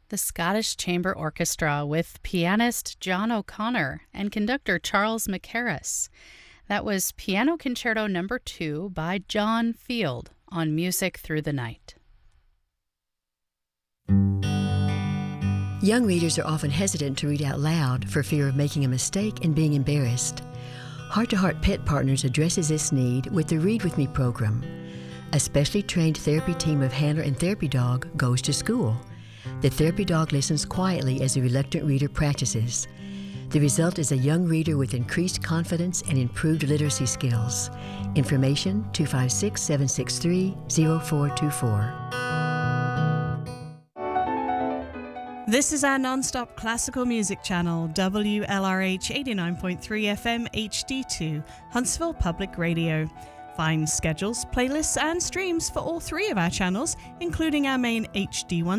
The Scottish Chamber Orchestra with pianist John O'Connor and conductor Charles Mackerras. That was Piano Concerto No. 2 by John Field on Music Through the Night. Young readers are often hesitant to read out loud for fear of making a mistake and being embarrassed. Heart to Heart Pet Partners addresses this need with the Read With Me program. A specially trained therapy team of handler and therapy dog goes to school. The therapy dog listens quietly as the reluctant reader practices. The result is a young reader with increased confidence and improved literacy skills. Information 256-763-0424. This is our non-stop classical music channel, WLRH 89.3 FM HD2, Huntsville Public Radio. Find schedules, playlists and streams for all three of our channels, including our main HD1